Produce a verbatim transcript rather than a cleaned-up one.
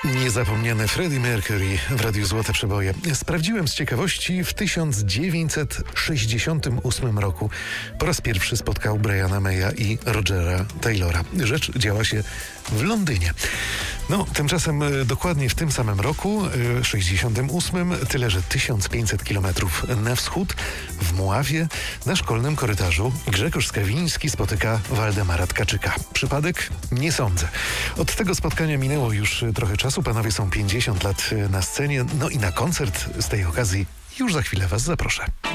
Niezapomniany Freddie Mercury w Radiu Złote Przeboje. Sprawdziłem z ciekawości, w tysiąc dziewięćset sześćdziesiątym ósmym roku po raz pierwszy spotkał Briana Maya i Rogera Taylora. Rzecz działa się w Londynie. No, tymczasem dokładnie w tym samym roku, sześćdziesiątym ósmym, tyle że tysiąc pięćset kilometrów na wschód, w Mławie, na szkolnym korytarzu Grzegorz Skawiński spotyka Waldemara Tkaczyka. Przypadek? Nie sądzę. Od tego spotkania minęło już trochę czasu. Panowie są pięćdziesiąt lat na scenie. No i na koncert z tej okazji już za chwilę was zaproszę.